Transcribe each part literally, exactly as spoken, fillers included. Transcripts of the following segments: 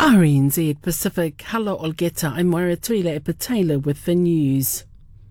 R N Z Pacific, Hala Olgeta, I'm Moira Tuila Epatela with the news.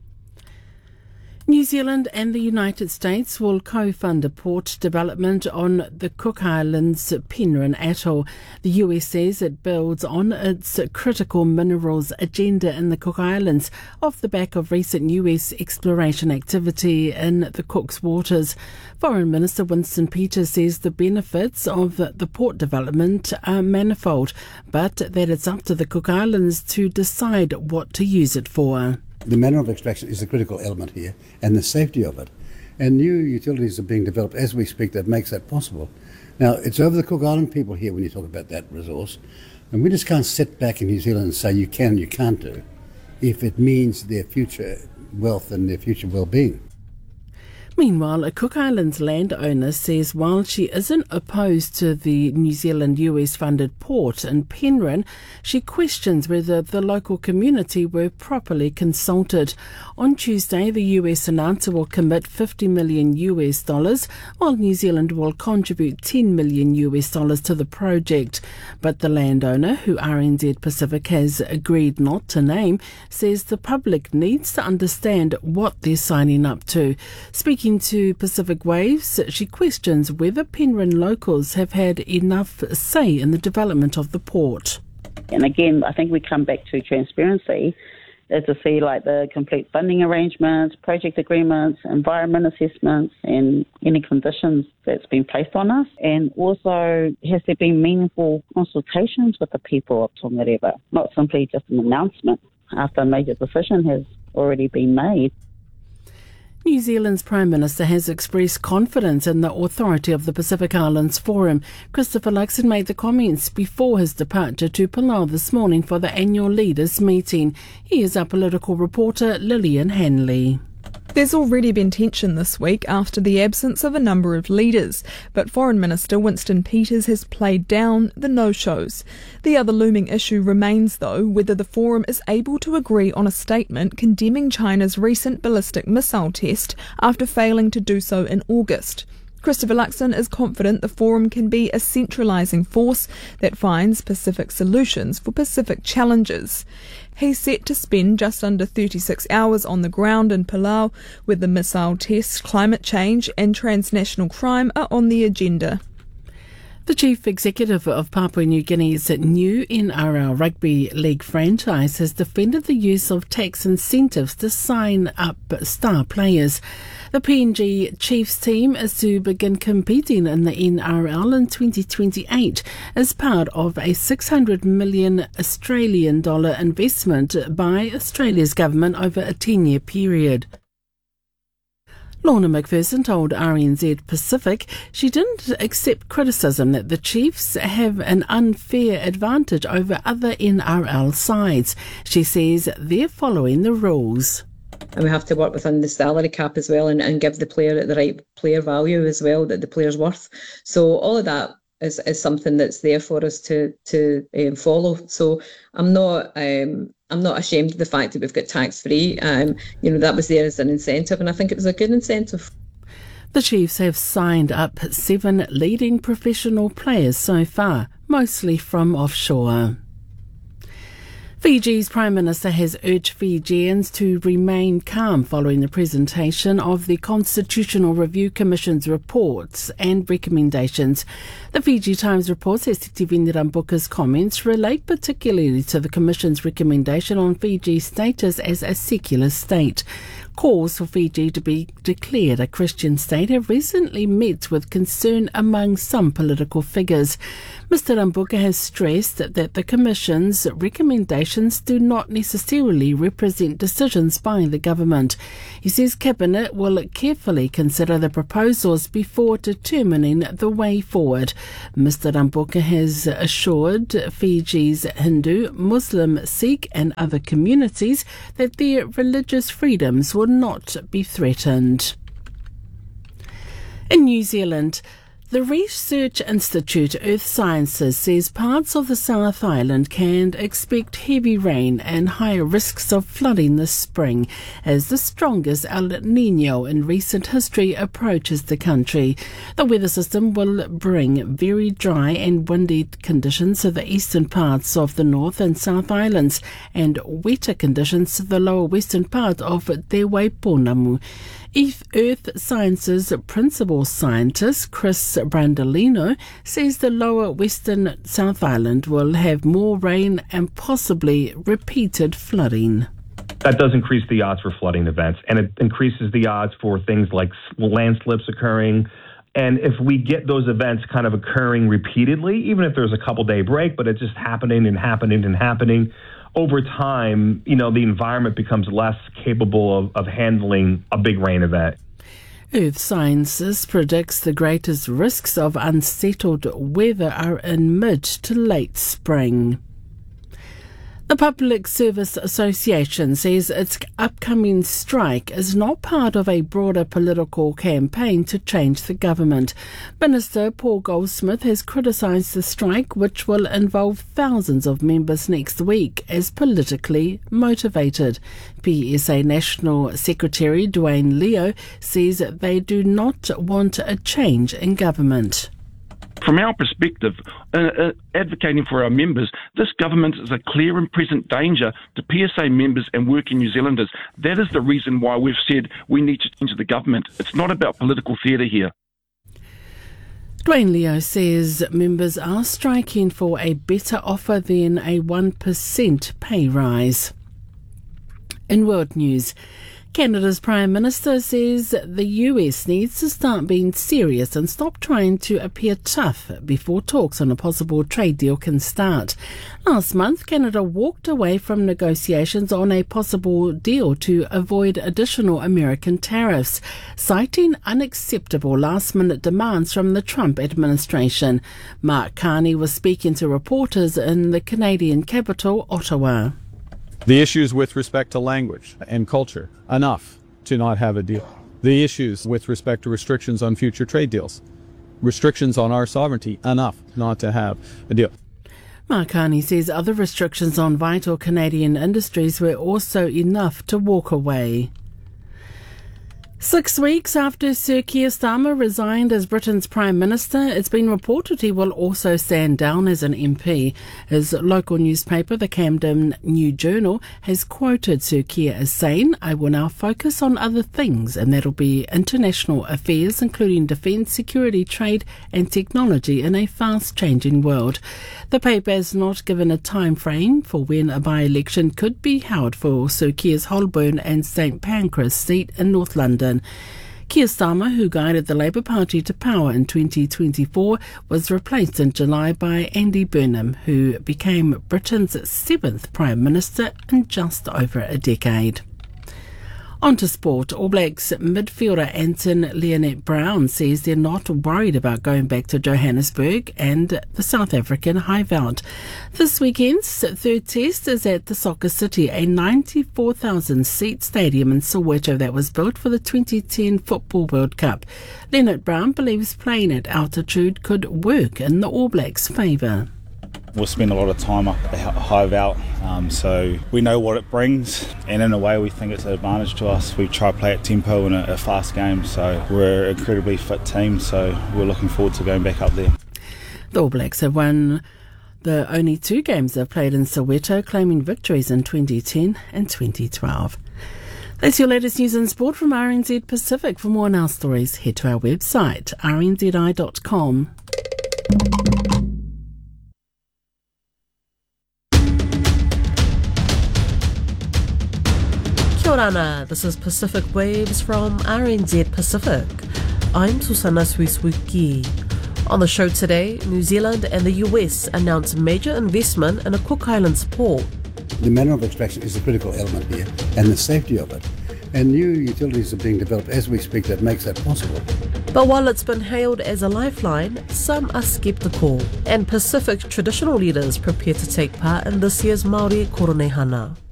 New Zealand and the United States will co-fund a port development on the Cook Islands' Penrhyn Atoll. The U S says it builds on its critical minerals agenda in the Cook Islands off the back of recent U S exploration activity in the Cook's waters. Foreign Minister Winston Peters says the benefits of the port development are manifold, but that it's up to the Cook Islands to decide what to use it for. The manner of extraction is the critical element here, and the safety of it. And new utilities are being developed as we speak that makes that possible. Now, it's over the Cook Island people here when you talk about that resource, and we just can't sit back in New Zealand and say you can and you can't do if it means their future wealth and their future well-being. Meanwhile, a Cook Islands landowner says while she isn't opposed to the New Zealand U S-funded port in Penrhyn, she questions whether the local community were properly consulted. On Tuesday, the U S and answer will commit fifty million U S dollars, while New Zealand will contribute ten million U S dollars to the project. But the landowner, who R N Z Pacific has agreed not to name, says the public needs to understand what they're signing up to. Speaking to Pacific Waves, she questions whether Penrhyn locals have had enough say in the development of the port. And again, I think we come back to transparency, is to see like the complete funding arrangements, project agreements, environment assessments, and any conditions that's been placed on us. And also, has there been meaningful consultations with the people of Tongareva, not simply just an announcement after a major decision has already been made. New Zealand's Prime Minister has expressed confidence in the authority of the Pacific Islands Forum. Christopher Luxon made the comments before his departure to Palau this morning for the annual leaders' meeting. Here's our political reporter Lillian Hanley. There's already been tension this week after the absence of a number of leaders, but Foreign Minister Winston Peters has played down the no-shows. The other looming issue remains, though, whether the forum is able to agree on a statement condemning China's recent ballistic missile test after failing to do so in August. Christopher Luxon is confident the forum can be a centralising force that finds Pacific solutions for Pacific challenges. He's set to spend just under thirty-six hours on the ground in Palau, where the missile test, climate change and transnational crime are on the agenda. The chief executive of Papua New Guinea's new N R L Rugby League franchise has defended the use of tax incentives to sign up star players. The P N G Chiefs team is to begin competing in the N R L in twenty twenty-eight as part of a six hundred million Australian dollar investment by Australia's government over a ten-year period. Lorna McPherson told R N Z Pacific she didn't accept criticism that the Chiefs have an unfair advantage over other N R L sides. She says they're following the rules. And we have to work within the salary cap as well and, and give the player the right player value as well that the player's worth. So all of that is, is something that's there for us to to um, follow. So I'm not um, I'm not ashamed of the fact that we've got tax free. Um, you know, that was there as an incentive, and I think it was a good incentive. The Chiefs have signed up seven leading professional players so far, mostly from offshore. Fiji's Prime Minister has urged Fijians to remain calm following the presentation of the Constitutional Review Commission's reports and recommendations. The Fiji Times reports that Sitiveni Rambuka's comments relate particularly to the Commission's recommendation on Fiji's status as a secular state. Calls for Fiji to be declared a Christian state have recently met with concern among some political figures. Mister Rambuka has stressed that the Commission's recommendations do not necessarily represent decisions by the government. He says Cabinet will carefully consider the proposals before determining the way forward. Mister Rambuka has assured Fiji's Hindu, Muslim, Sikh and other communities that their religious freedoms will not be threatened. In New Zealand, The Research Institute Earth Sciences says parts of the South Island can expect heavy rain and higher risks of flooding this spring as the strongest El Niño in recent history approaches the country. The weather system will bring very dry and windy conditions to the eastern parts of the North and South Islands and wetter conditions to the lower western part of Te Waiponamu. Earth Sciences principal scientist Chris Brandolino says the lower western South Island will have more rain and possibly repeated flooding. That does increase the odds for flooding events, and it increases the odds for things like landslips occurring. And if we get those events kind of occurring repeatedly, even if there's a couple day break, but it's just happening and happening and happening, over time, you know, the environment becomes less capable of, of handling a big rain event. Earth Sciences predicts the greatest risks of unsettled weather are in mid to late spring. The Public Service Association says its upcoming strike is not part of a broader political campaign to change the government. Minister Paul Goldsmith has criticised the strike, which will involve thousands of members next week, as politically motivated. P S A National Secretary Dwayne Leo says they do not want a change in government. From our perspective, uh, uh, advocating for our members, this government is a clear and present danger to P S A members and working New Zealanders. That is the reason why we've said we need to change the government. It's not about political theatre here. Dwayne Leo says members are striking for a better offer than a one percent pay rise. In world news, Canada's Prime Minister says the U S needs to start being serious and stop trying to appear tough before talks on a possible trade deal can start. Last month, Canada walked away from negotiations on a possible deal to avoid additional American tariffs, citing unacceptable last-minute demands from the Trump administration. Mark Carney was speaking to reporters in the Canadian capital, Ottawa. The issues with respect to language and culture, enough to not have a deal. The issues with respect to restrictions on future trade deals, restrictions on our sovereignty, enough not to have a deal. Mark Carney says other restrictions on vital Canadian industries were also enough to walk away. Six weeks after Sir Keir Starmer resigned as Britain's Prime Minister, it's been reported he will also stand down as an M P. His local newspaper, the Camden New Journal, has quoted Sir Keir as saying, "I will now focus on other things, and that'll be international affairs, including defence, security, trade and technology in a fast-changing world." The paper has not given a time frame for when a by-election could be held for Sir Keir's Holborn and St Pancras seat in North London. Keir Starmer, who guided the Labour Party to power in twenty twenty-four, was replaced in July by Andy Burnham, who became Britain's seventh Prime Minister in just over a decade. On to sport. All Blacks midfielder Anton Lienert-Brown says they're not worried about going back to Johannesburg and the South African Highveld. This weekend's third test is at the Soccer City, a ninety-four thousand seat stadium in Soweto that was built for the twenty ten Football World Cup. Lienert-Brown believes playing at altitude could work in the All Blacks' favour. We'll spend a lot of time up at Highveld, um, so we know what it brings, and in a way we think it's an advantage to us. We try to play at tempo in a, a fast game, so we're an incredibly fit team, so we're looking forward to going back up there. The All Blacks have won the only two games they've played in Soweto, claiming victories in twenty ten and twenty twelve. That's your latest news and sport from R N Z Pacific. For more on our stories, head to our website, r n z i dot com. Kia ora, this is Pacific Waves from R N Z Pacific. I'm Susana Suisuki. On the show today, New Zealand and the U S announce major investment in a Cook Islands port. The manner of extraction is a critical element here, and the safety of it. And new utilities are being developed as we speak that makes that possible. But while it's been hailed as a lifeline, some are sceptical, and Pacific traditional leaders prepare to take part in this year's Māori Koronehana.